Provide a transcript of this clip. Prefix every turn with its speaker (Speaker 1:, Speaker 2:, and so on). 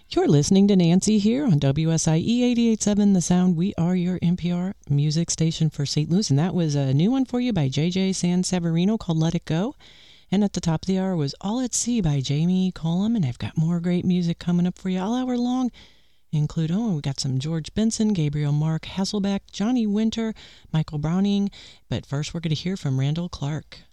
Speaker 1: You're listening to Nancy here on WSIE 88.7 The Sound. We are your NPR music station for St. Louis, and that was a new one for you by JJ Sanseverino called Let It Go. And at the top of the hour was All at Sea by Jamie Cullum, and I've got more great music coming up for you all hour long. Include, we got some George Benson, Gabriel Mark Hasselbeck, Johnny Winter, Michael Browning, but first we're going to hear from Randall Clark.